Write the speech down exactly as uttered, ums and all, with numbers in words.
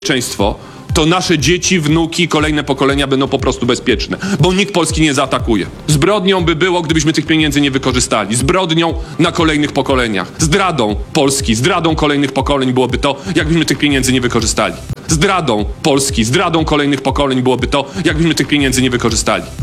bezpieczeństwo, to nasze dzieci, wnuki, kolejne pokolenia będą po prostu bezpieczne, bo nikt Polski nie zaatakuje. Zbrodnią by było, gdybyśmy tych pieniędzy nie wykorzystali. Zbrodnią na kolejnych pokoleniach. Zdradą Polski, zdradą kolejnych pokoleń byłoby to, jakbyśmy tych pieniędzy nie wykorzystali. Zdradą Polski, zdradą kolejnych pokoleń byłoby to, jakbyśmy tych pieniędzy nie wykorzystali.